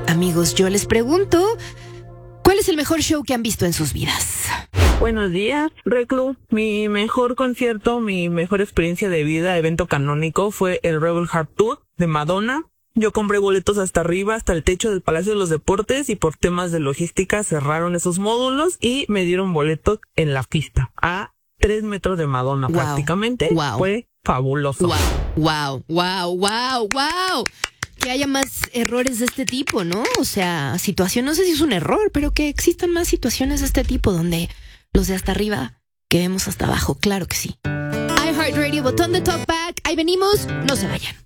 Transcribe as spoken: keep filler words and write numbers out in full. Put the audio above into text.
Amigos, yo les pregunto, ¿cuál es el mejor show que han visto en sus vidas? Buenos días, Reclu. Mi mejor concierto, mi mejor experiencia de vida, evento canónico, fue el Rebel Heart Tour de Madonna. Yo compré boletos hasta arriba, hasta el techo del Palacio de los Deportes, y por temas de logística cerraron esos módulos y me dieron boletos en la pista, a tres metros de Madonna. Wow. Prácticamente. Wow. Fue fabuloso. Wow, wow, wow, wow, wow. Que haya más errores de este tipo, ¿no? O sea, situación, no sé si es un error, pero que existan más situaciones de este tipo donde los de hasta arriba quedemos hasta abajo. Claro que sí. iHeartRadio, botón de talkback. Ahí venimos, no se vayan.